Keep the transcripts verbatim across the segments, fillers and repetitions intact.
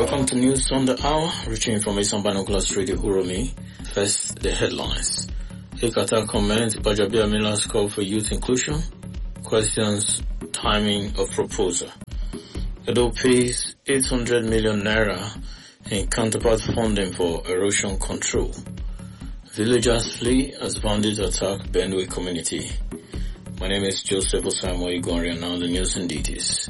Welcome to News on the Hour, reaching from Eastern Binoculars Radio Uromi. First, the headlines. Ekata comments Gbajabiamila's call for youth inclusion. Questions timing of proposal. Edo pays eight hundred million naira in counterpart funding for erosion control. Villagers flee as bandits attack Benue community. My name is Joseph Osamoah Igwanri, and now the news and details.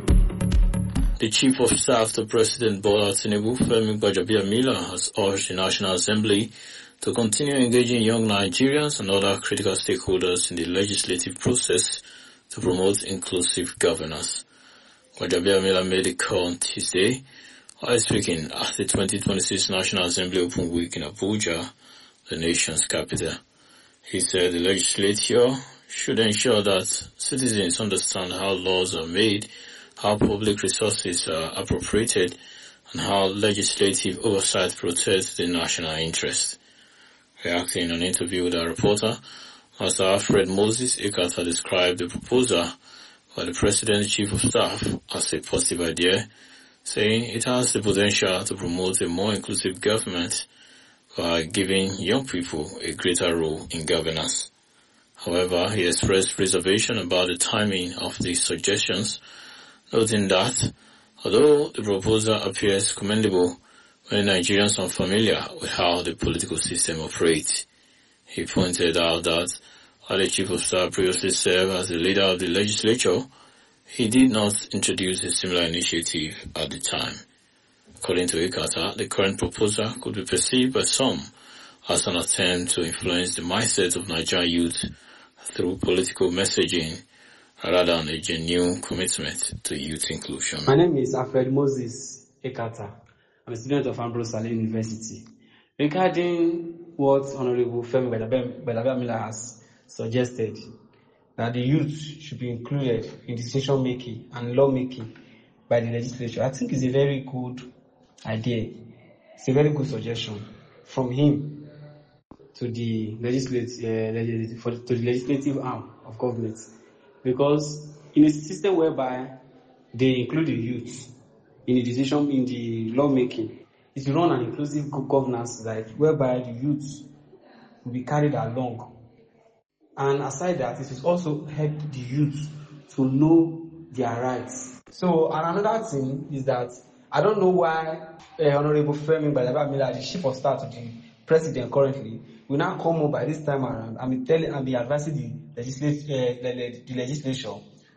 The Chief of Staff to President Bola Tinubu, Femi Gbajabiamila, has urged the National Assembly to continue engaging young Nigerians and other critical stakeholders in the legislative process to promote inclusive governance. Gbajabiamila made a call on Tuesday while speaking at the twenty twenty-six National Assembly Open Week in Abuja, the nation's capital. He said the legislature should ensure that citizens understand how laws are made, how public resources are appropriated, and how legislative oversight protects the national interest. Reacting in an interview with our reporter, Master Alfred Moses Ekata described the proposal by the President's Chief of Staff as a positive idea, saying it has the potential to promote a more inclusive government by giving young people a greater role in governance. However, he expressed reservation about the timing of these suggestions, noting that, although the proposal appears commendable, many Nigerians are unfamiliar with how the political system operates. He pointed out that, while the Chief of Staff previously served as the leader of the legislature, he did not introduce a similar initiative at the time. According to Ekata, the current proposal could be perceived by some as an attempt to influence the mindset of Nigerian youth through political messaging, rather than a genuine commitment to youth inclusion. My name is Alfred Moses Ekata. I'm a student of Ambrose Saleh University. Regarding what Honorable Femi Gbajabiamila has suggested, that the youth should be included in decision making and law making by the legislature, I think it's a very good idea. It's a very good suggestion from him to the legislative, uh, for, to the legislative arm of government. Because in a system whereby they include the youth in the decision, in the lawmaking, it will run an inclusive governance, like whereby the youth will be carried along. And aside that, it will also help the youth to know their rights. So, and another thing is that I don't know why uh, Honorable Femi Gbajabiamila, the Chief of Staff to the President currently, will now come up by this time around and be telling and be advising the legislature, uh, the, the legislature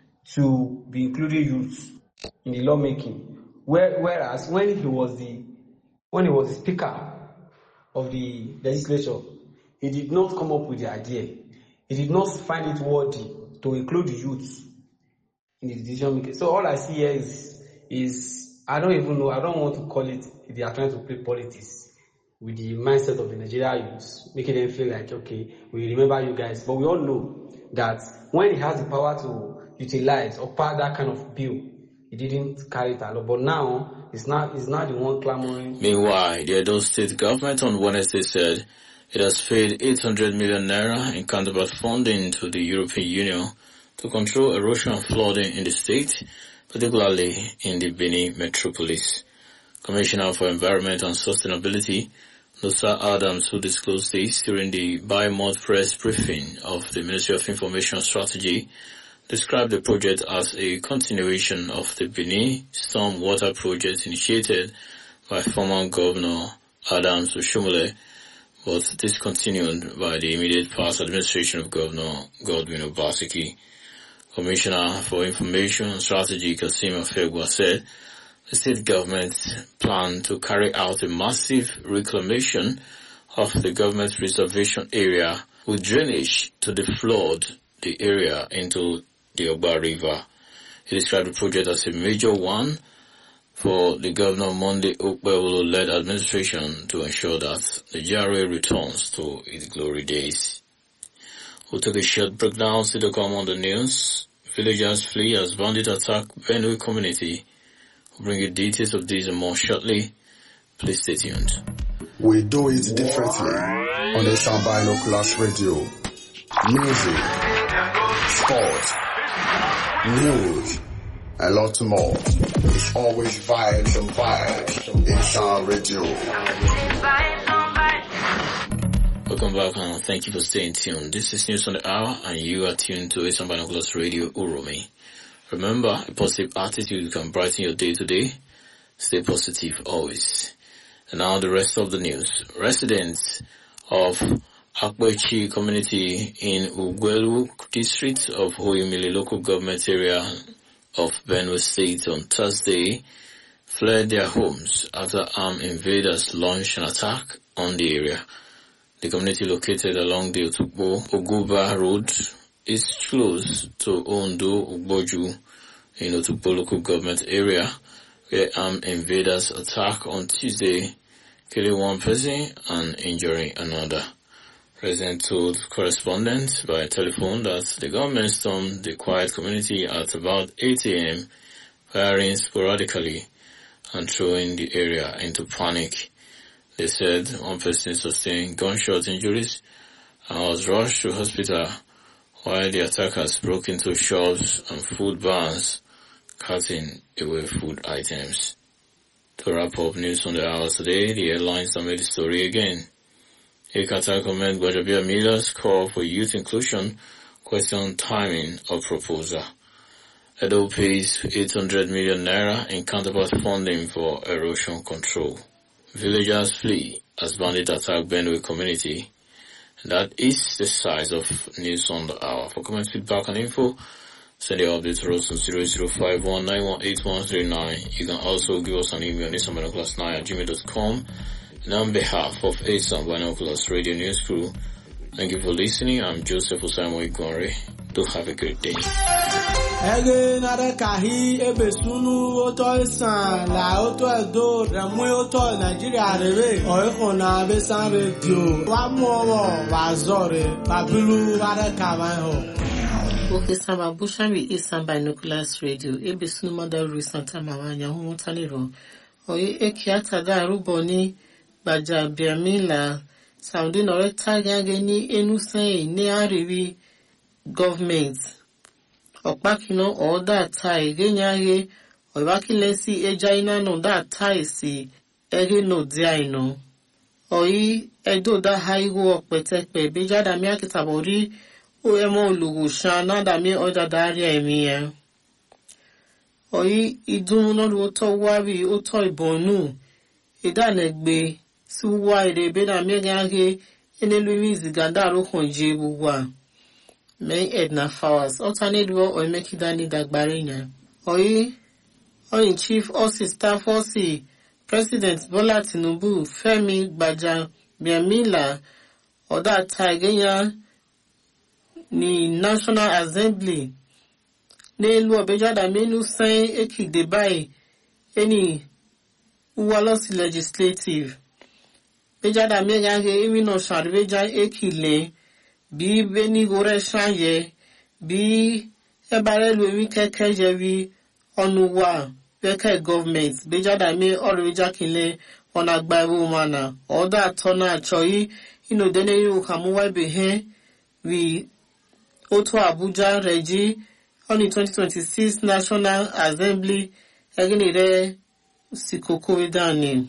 to be including youth in the lawmaking. Where, whereas when he was the when he was the Speaker of the legislature, he did not come up with the idea. He did not find it worthy to include the youth in the decision making. So all I see here is is I don't even know. I don't want to call it. They are trying to play politics with the mindset of the Nigerian youth, making them feel like, okay, we remember you guys. But we all know that when he has the power to utilize or pass that kind of bill, he didn't carry it along. But now, it's not, it's not the one clamoring. Meanwhile, the Edo State government on Wednesday said it has paid eight hundred million naira in counterpart funding to the European Union to control erosion and flooding in the state, particularly in the Benin metropolis. Commissioner for Environment and Sustainability, Nusa Adams, who disclosed this during the bi-month press briefing of the Ministry of Information Strategy, described the project as a continuation of the Benin Storm Water Project initiated by former Governor Adams Oshomole, but discontinued by the immediate past administration of Governor Godwin Obaseki. Commissioner for Information and Strategy Kasim Afegwa said the state government planned to carry out a massive reclamation of the government's reservation area with drainage to deflood the area into the Ogba River. He described the project as a major one for the Governor Monday Okpebholo-led administration to ensure that the G R A returns to its glory days. We'll take a short break now, see the come on the news. Villagers flee as bandit attack Benue community. We'll bring you details of these and more shortly. Please stay tuned. We do it differently on the Eastern Binoculars Radio. Music, sport, news, a lot more. It's always vibes and vibes. Asha Radio. Welcome back and thank you for staying tuned. This is News on the Hour and you are tuned to Asian Binoculars Radio Uromi. Remember, a positive attitude can brighten your day to day. Stay positive always. And now the rest of the news. Residents of Akwechi community in Ugwelu district of Oyemele local government area of Benue State on Thursday fled their homes after armed invaders launched an attack on the area. The community located along the Otukbo Oguba Road is close to Ondo Ugboju in Otukbo local government area where armed invaders attacked on Tuesday, killing one person and injuring another. President told correspondents by telephone that the government stormed the quiet community at about eight a.m., firing sporadically and throwing the area into panic. They said one person sustained gunshot injuries and was rushed to hospital while the attackers broke into shops and food barns, cutting away food items. To wrap up news on the hour today, the airlines have made the story again. A Qatar comment Gbajabia Miller's call for youth inclusion question timing of proposal. Edo pays eight hundred million naira in counterpart funding for erosion control. Villagers flee as bandit attack Benue community. That is the size of news on the hour. For comment, feedback and info, send your update to us on zero zero five one nine one eight one three nine. You can also give us an email on news nine at gmail dot com. And on behalf of Asian Binoculars Radio News Crew, thank you for listening. I'm Joseph Osaimo Igore. Do have a great day. Ege nare kahi ebe sunu oto isan la oto edo remu oto Nigeria rebe oiko na besan radio wa mu owo wa zore babilu ware kawan ho. Okay, Samba Bushambi is Samba Binoculars Radio. Ebe sunu mother Ru Santa Mawanya hu mutaniro. Oye ekiata da ruboni baja biamila Saudi nore tagage ni enuse ni ariwi government. Okpakino or that tie genyage or wakilesi ejaina no that tie si ege no diaino. Oi edo da haigo okpetekpe beja da mia kitabori o emo lugu shana da mi oda daria emiya. Oi idun no oto wabi oto ibonu idanegbe suwa irebe da mi gage enelu ziganda ro konje buwa. May Edna Fowers, alternate war or make Dani Dagbarina. Oi, Oi Chief Osi Staff Osi, President Bola Tinubu, Femi Baja Biamila, or that Tigenya, ni National Assembly. Ne lu obeja da menu say eki debai, any Uwalosi legislative. Beja da megange emi no sharveja eki le. Bi beni gore shanye, bi ebare luemi keke jevi onuwa beke government beja da me oreja kile onagba woman oda tona choi ino dene yu kamuwa behe we Oto Abuja Reji on the twenty twenty-six National Assembly eginire sikoko idani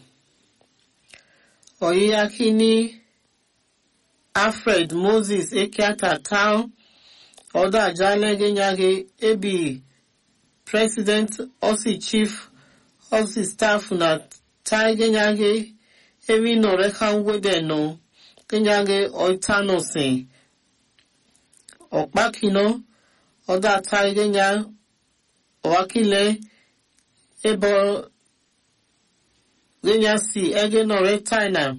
oyakini Alfred Moses Ekiata Town Oda Jale Genyage Ebi President Osi Chief Osi Staff na Tai Genyage Ebi no rekan wede no Genyage Oitano Sen Okbakino Oda Tai Genya Oakile Ebo Genya Si Ege no Retaina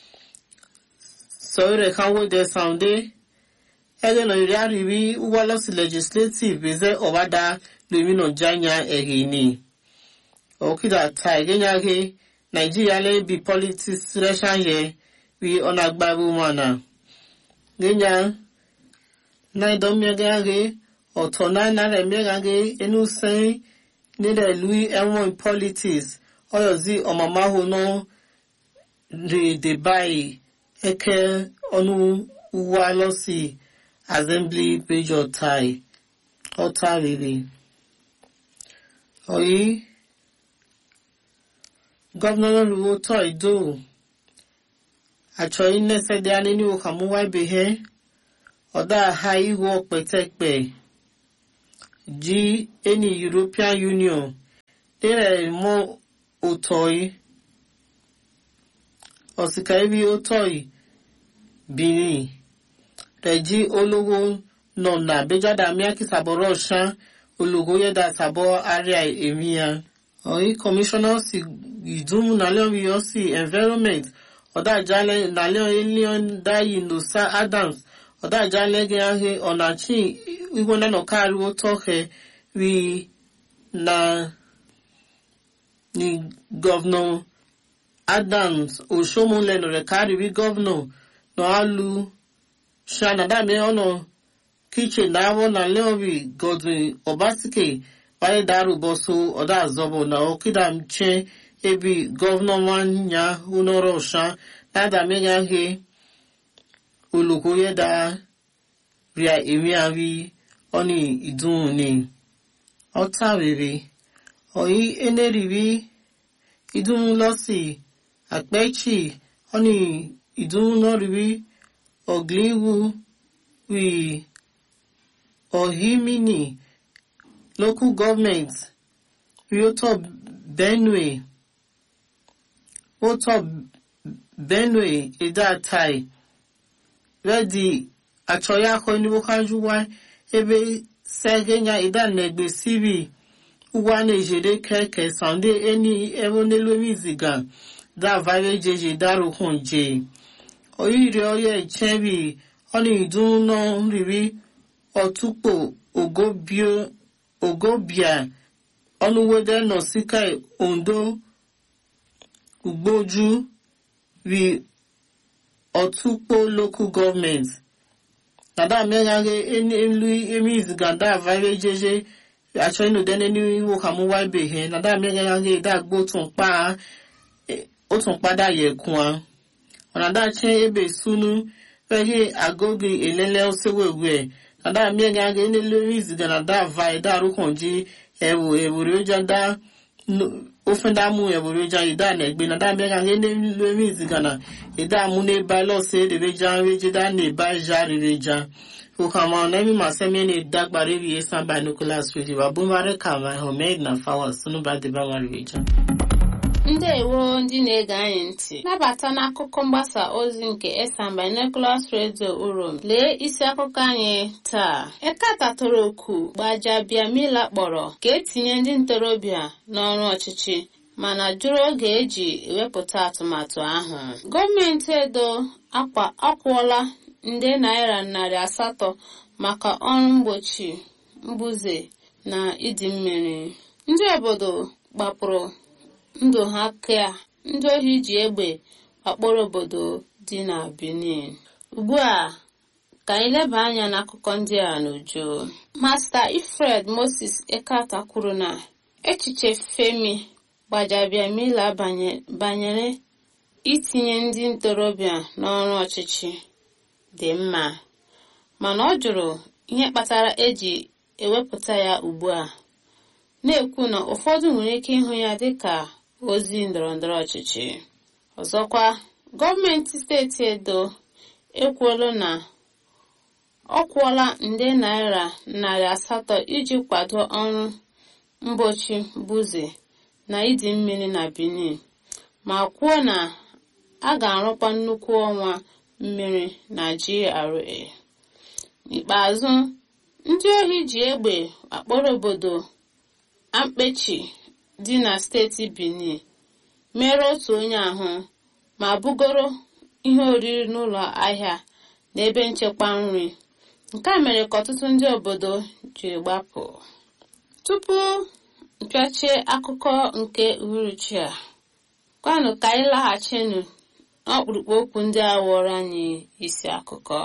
So they can wait there Sunday. Ege no yari Uwalosi legislative bize ovada lumino janya egini. Okida ta egenya ge Nigeria le bi politics reshanye we onagbabu mana. Genya na idomye ge otona na remye ge enu say ni de lui enwo politics oyozi omama ho no de de buy Eke onu Uwalosi Assembly page or tie or tie really. Oi gọvanọ ruo tọ ido achọ inesede anini okamuwa ibehe ọda ha ihu ọpẹtẹpẹ ji eni European Union ere mo otoi ọsika ibi otoi Benin reji ologo nọ na bejada miaki saboro shan ologo yeda sabo area emia oyi commissioner si idumu na leon yosi environment oda jale na leon elion dayi nosa Adams oda jale ge ahe onachi igona no karu otoke wi na ni governor Adams Oshomole no rekari wi governor no alu shana da me ono kitchen na wo na leobi Godwin Obasike wale daru boso oda azobo na okida mche ebi governor wanya unoro sha na da me yange ulukoye da ria emiawi oni idun ni otawere oyi eneriwi idun losi akpechi oni idun noriwi ogliwu wi ohimini local government Rioto Benue Oto Benue Idatai Ready Achoya Konibu Kanjuwa Ebe Segenya Idan Negbe Sibi Uwane Jede Keke Sande Eni Evonelo Mizigan Da Vare Jeje Daru Honje Oyiri Oye Chebi Oni Iduno Ribi Otupo Ogobio Ogobia Onuwede no Sikai Ondo Ugboju vi Otupo local government Nada Meyange eni elu emiz ganda vare jeje actually no dene ni wo kamu wa behe nada Meyange da gbo tun pa o tun pada ye kun Nada chen ebe sunu feye agogi elele osewewe Nada Meyange eni elu emiz ganda vai da rukonji ewo ewo rojada ofenda mu eboroja ida na egbe na da mega ngene lemi zigana ida mu ne bailo se de beja reje da ne ba ja reja o kama na mi maseme ne dagbare wi esan by Nicholas Fiji wa bumare kama ho made na fawa sunu ba de ba reja Ndewo ndị na-ege anyị ntị nabata n'akụkọ mgbasa ozi nke Esan Binoculars Radio Urom lee isi akụkọ anyị taa Ekata toro oku Gbajabiamila kpọrọ ka etinye ndị ntorobịa n'ọrụ ọchịchị mana jụrụ oge eji ewepụta atụmatụ ahụ gọọmenti Edo akwa akwụọla nde naira narị asatọ maka ọrụ mgbochi mbuze na ịdị mmiri ndị obodo gbapụrụ ndụ ha ka ndị ohi ji egbe akpọrọ obodo dị na Benin ugbu a ka anyị leba anya n'akụkọ ndị a n'uju Master Ifred Moses Ekata kwuru na echiche Femi Gbajabiamila banyere itinye ndị ntorobịa n'ọrụ ọchịchị dị mma mana ọ jụrụ ihe kpatara eji ewepụta ya ugbu a na-ekwu na ụfọdụ nwere ike ịhụ ya dịka ozi ndọrọndọrọ ọchịchị ọzọkwa gọọmenti steeti Edo ekwuola na ọ kwụọla nde naira narị asatọ iji kwado ọrụ mgbochi mbuze na ịdị mmiri na Benin ma kwuo na a ga-arụkwa nnukwu ọnwa mmiri na G R A n'ikpeazụ ndị ohi ji egbe akpọrọ obodo Ampechi dị na steeti Benin mere otu onye ahụ ma bugoro ihe oriri n'ụlọ ahịa na ebe nchekwa nri nke a mere ka ọtụtụ ndị obodo jiri gbapụ tupu mpịachie akụkọ nke uhuruchi a kwanụ ka anyị laghachinu n'ọkpụrụkpụ okwu ndị a wụrụ anyị isi akụkọ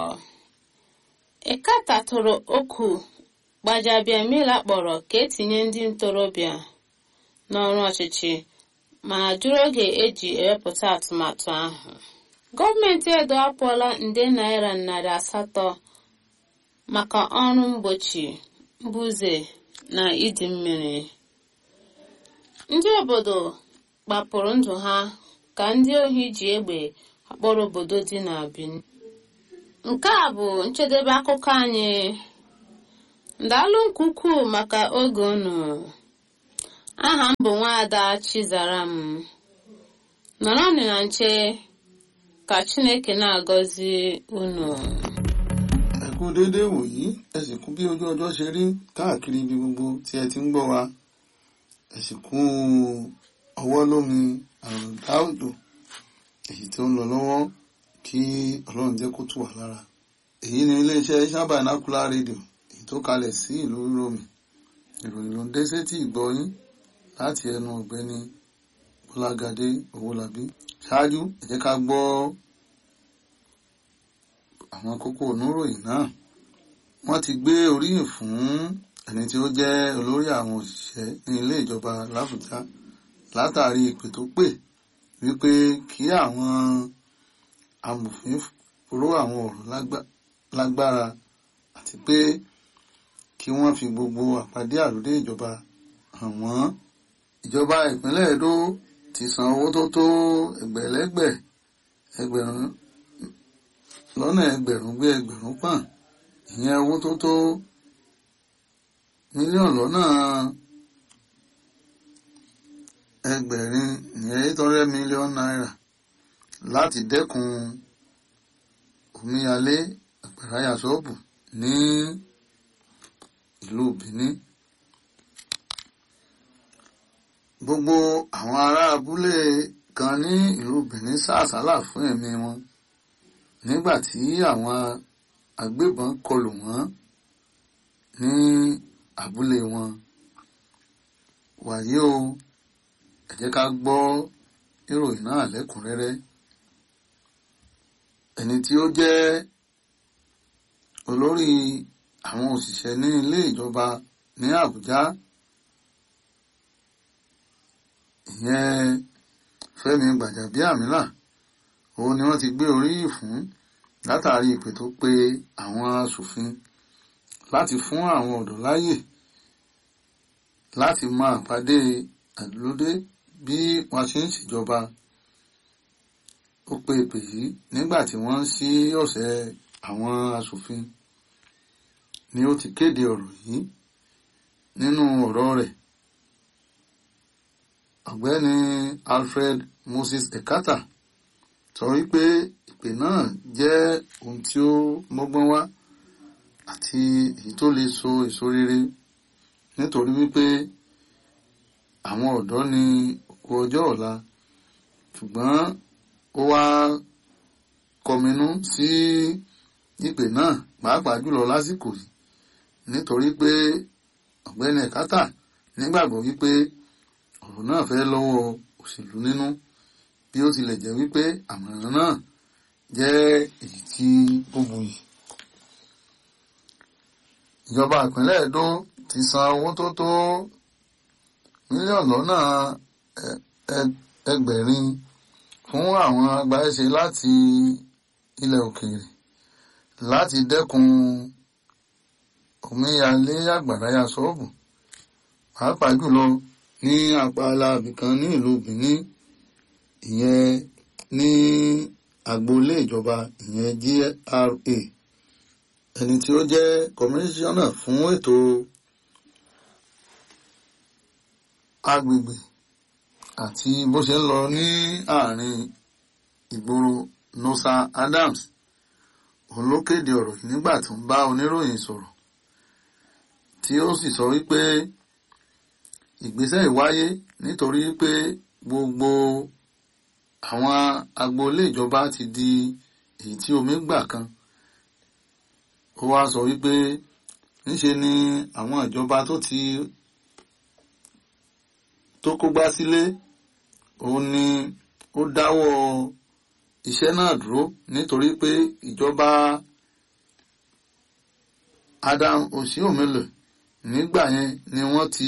Ekata tụrụ oku Gbajabiamila kpọrọ ka etinye ndị ntorobịa n'ọrụ ọchịchị mana jụrụ oge eji ewepụta atụmatụ ahụ gọọmenti Edo akwụọla nde naira narị asatọ maka ọrụ mgbochi mbuze na ịdị mmiri ndị obodo kpapụrụ ndụ ha ka ndị ohi ji egbe akpọrọ obodo dị na Benin. Nke a bụ njedebe akụkọ anyị. Ndalụ nke ukwuu maka oge unu. Aha m bụ Nwaada Chizaram. Nọrọnụ na nche ka Chineke na-agọzi unu. Ẹ kú déédéé wòyí, ẹ sì kú bí ojú ọjọ́ ṣe rí káàkiri ibi gbogbo tí ẹ ti ń gbọ́ wa. Ẹ sì kú ọwọ́ lómi àrùndá òjò èyí tí ó ń lọ lọ́wọ́ kí Ọlọ́run jẹ́ kó tù wá lára. Èyí ni iléeṣẹ́ Asian Binocular Radio èyí tó kalẹ̀ sí ìlú Uromi. Ìròyìn ló ń dé sétí ìgbọ́ yín láti ẹnu ọ̀gbẹ́ni Bọ́lágadé Owólabí. Ṣáájú ẹ jẹ́ ká gbọ́ àwọn kókó oníròyìn náà. Wọ́n ti gbé oríyìn fún ẹni tí ó jẹ́ olórí àwọn òṣìṣẹ́ ní ilé ìjọba l'Ábùjá látàrí ìpè tó pè wípé kí àwọn amòfin ró àwọn ọ̀rọ̀ lágbára àti pé kí wọ́n fi gbogbo àpàdé àròdé ìjọba hàn wọ́n. Ìjọba ìpínlẹ̀ Èdó ti san owó tó tó ẹgbẹ̀lẹ́gbẹ̀ ẹgbẹ̀rún lọ́nà ẹgbẹ̀rún gbé ẹgbẹ̀rún pọ́n, ìyẹn owó tó tó mílíọ̀nù lọ́nà ẹgbẹ̀rin ìyẹn eight hundred million naira láti dẹ́kun omíyalé àgbàrá yàsọ́ọ̀bù ní ìlú Benin. Gbogbo àwọn ará abúlé kan ní ìlú Benin sá àsálà fún ẹ̀mí wọn nígbà tí àwọn agbébọn kọlù wọ́n ní abúlé wọn. Wàyí o, ẹ jẹ́ ká gbọ́ ìròyìn náà lẹ́kùnrẹ́rẹ́. Ẹni tí ó jẹ́ olórí àwọn òṣìṣẹ́ ní ilé ìjọba ní Àbújá, ìyẹn Fẹ́mi Gbàjàbíàmílà, òun ni wọ́n ti gbé oríyìn fún látàrí ìpè tó pe àwọn aṣòfin láti fún àwọn ọ̀dọ́ láyè láti máa pàdé àdúródé bí wọ́n ṣe ń ṣèjọba. Ó pe ìpè yìí nígbà tí wọ́n ń ṣí ọ̀sẹ̀ àwọn aṣòfin ni ó ti kéde ọ̀rọ̀ yìí. Nínú ọ̀rọ̀ rẹ̀, ọ̀gbẹ́ni Alfred Moses Ekata sọ wípé ìpè náà jẹ́ ohun tí ó mọ́gbọ́n wá àti èyí tó lè so èso rere nítorí wípé àwọn ọ̀dọ́ ni òkú ọjọ́ ọ̀la, ṣùgbọ́n ó wá kọminú sí ìpè náà pàápàá jùlọ lásìkò yìí nítorí pé ọ̀gbẹ́ni Ekata nígbàgbọ́ wípé ọ̀rọ̀ náà fẹ́ lọ́wọ́ òṣèlú nínú, bí ó tilẹ̀ jẹ́ wípé àmọ̀ràn náà jẹ́ èyí tí ó buyì. Ìjọba ìpínlẹ̀ Èdó ti san owó tó tó mílíọ̀nù lọ́nà ẹgbẹ̀rin fún àwọn agbáṣe láti ilẹ̀ òkèèrè láti dẹ́kun omíyalé àgbàrá yàsọ́ọ̀bù, pàápàá jùlọ ní apala ibìkan ní ìlú Benin, ìyẹn ní agboolé ìjọba, ìyẹn G R A. Ẹni tí ó jẹ́ kọmíṣánná fún ètò agbègbè àti bó ṣe ń lọ ní àárín ìgboro Nosa Adams, òun ló kéde ọ̀rọ̀ yìí nígbà tó ń bá oníròyìn sọ̀rọ̀, tí ó sì sọ wípé ìgbésẹ̀ ìwáyé nítorí pé gbogbo àwọn agboolé ìjọba ti di èyí tí omi gbà kan. Ó wá sọ wípé níṣe ni àwọn ìjọba tó ti tó kógbá sílé, òun ni ó dáwọ́ iṣẹ́ náà dúró nítorí pé ìjọba Adam Oshiomhole nígbà yẹn ni wọ́n ti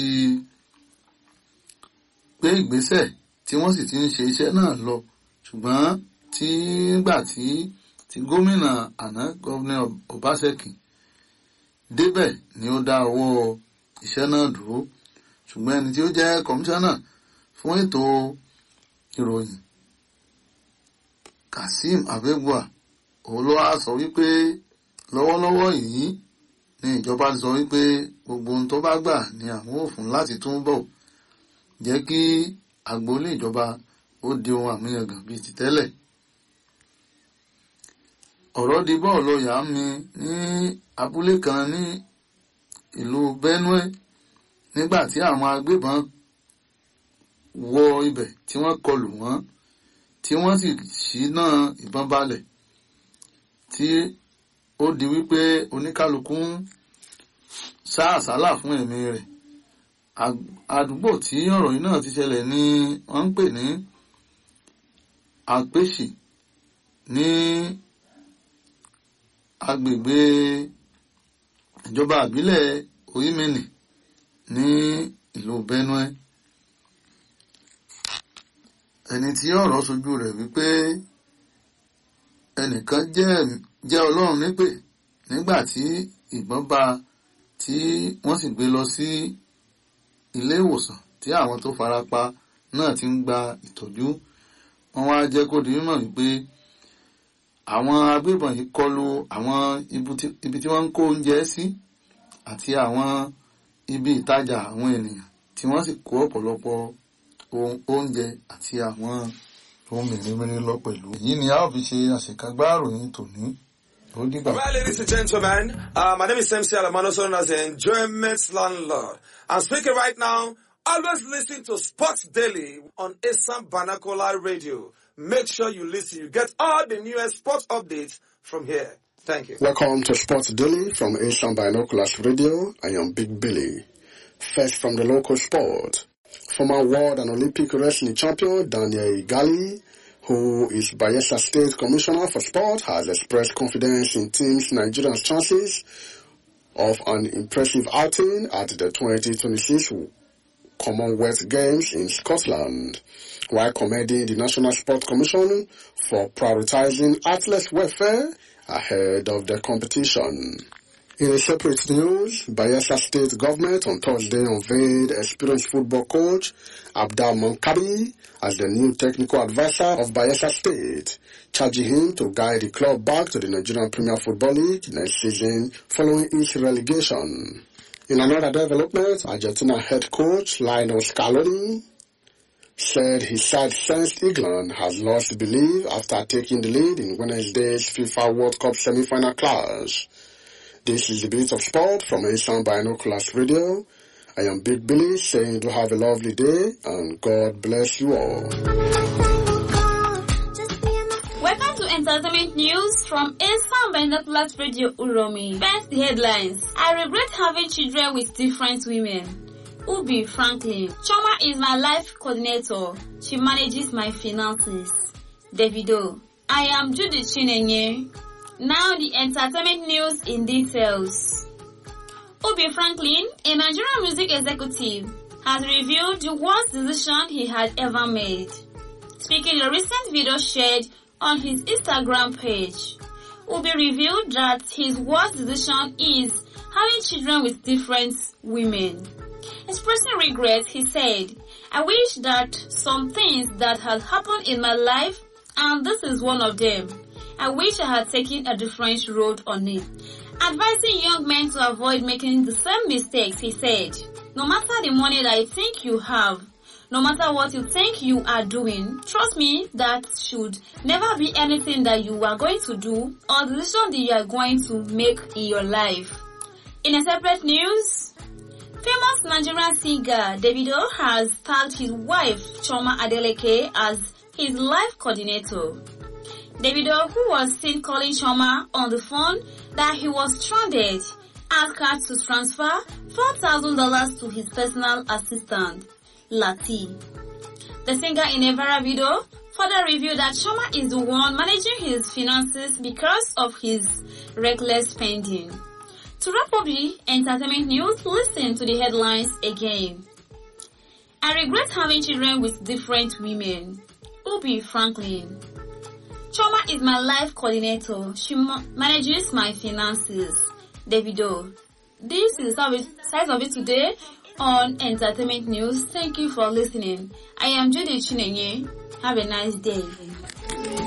gbé ìgbésẹ̀ tí wọ́n sì ti ń ṣe iṣẹ́ náà lọ, ṣùgbọ́n tí nígbà tí tí gómìnà àná gọ́vnà Obaseki débẹ̀ ni ó dá ọwọ́ iṣẹ́ náà dúró. Ṣùgbọ́n ẹni tí ó jẹ́ kọmíṣánná fún ètò ìròyìn Kasim Abegua òun ló wá sọ wípé lọ́wọ́lọ́wọ́ yìí ní ìjọba sọ wípé gbogbo ohun tó bá gbà ní àwọn ò fún láti túnbọ̀ jẹ́ kí agboolé ìjọba ó di ohun àmúyangàn bíi ti tẹ́lẹ̀. Ọ̀rọ̀ di bọ́ọ̀lù ọ̀yà mi ní abúlé kan ní ìlú Benue nígbà tí àwọn agbébọn wọ ibẹ̀ tí wọ́n kọlù wọ́n tí wọ́n sì ṣínà ìbọn balẹ̀ tí ó di wípé oníkálukú ń sá àsálà fún ẹ̀mí rẹ̀. Àdúgbò tí ọ̀rọ̀ yìí náà ti ṣẹlẹ̀ ní wọ́n ń pè ní Apèsì ní agbègbè ìjọba àbílẹ̀ Oyimeni ní ìlú Benue. Ẹni tí ọ̀rọ̀ sojú rẹ̀ wípé ẹnìkan jẹ́ jẹ́ Ọlọ́run nípè nígbà tí ìbọn bá tí wọ́n sì gbé lọ sí ilé ìwòsàn tí àwọn tó farapa náà ti ń gba ìtọ́jú. Wọ́n wá jẹ́ kó di mímọ̀ wípé àwọn agbébọn yìí kọlù àwọn ibi tí wọ́n ń kó oúnjẹ sí àti àwọn ibi ìtajà àwọn ènìyàn tí wọ́n sì kó ọ̀pọ̀lọpọ̀ oúnjẹ àti àwọn ohun mèremère lọ pẹ̀lú. Èyí ni a ó fi ṣe àṣekágbá ìròyìn tòní. Well, ladies and gentlemen, uh, my name is M C Alamano, known as the Enjoyment Landlord. I'm speaking right now. Always listen to Sports Daily on Asam Banakola Radio. Make sure you listen. You get all the newest sports updates from here. Thank you. Welcome to Sports Daily from Asam Binoculars Radio. I am Big Billy. First from the local sport. Former world and Olympic wrestling champion Daniel Igali, who is Bayelsa State Commissioner for Sport, has expressed confidence in Team Nigeria's chances of an impressive outing at the twenty twenty-six Commonwealth Games in Scotland, while commending the National Sport Commission for prioritizing athletes' welfare ahead of the competition. In a separate news, Bayelsa State government on Thursday unveiled experienced football coach Abdal Mankabi as the new technical advisor of Bayelsa State, charging him to guide the club back to the Nigerian Premier Football League next season following its relegation. In another development, Argentina head coach Lionel Scaloni said his side sensed England has lost belief after taking the lead in Wednesday's FIFA World Cup semi-final clash. This is the Bit of Sport from Asam Binoculars Radio. I am Big Billy saying do have a lovely day and God bless you all. Welcome to Entertainment News from Asam Binoculars Radio Uromi. First, the headlines. I regret having children with different women. Ubi Franklin. Choma is my life coordinator. She manages my finances. Davido. I am Judy Chinenye. Now the entertainment news in details. Ubi Franklin, a Nigerian music executive, has revealed the worst decision he had ever made. Speaking in a recent video shared on his Instagram page, Ubi revealed that his worst decision is having children with different women. Expressing regret, he said, I wish that some things that had happened in my life, and this is one of them, I wish I had taken a different road on it. Advising young men to avoid making the same mistakes, he said, no matter the money that you think you have, no matter what you think you are doing, trust me, that should never be anything that you are going to do or the decision that you are going to make in your life. In a separate news, famous Nigerian singer Davido has tagged his wife Choma Adeleke as his life coordinator. Davido, who was seen calling Choma on the phone that he was stranded, asked her to transfer four thousand dollars to his personal assistant, Lati. The singer in a viral video further revealed that Choma is the one managing his finances because of his reckless spending. To wrap up the entertainment news, listen to the headlines again. I regret having children with different women. Ubi Franklin. Choma is my life coordinator. She ma- manages my finances. Davido. This is the size of it today on Entertainment News. Thank you for listening. I am Judy Chinenye. Have a nice day.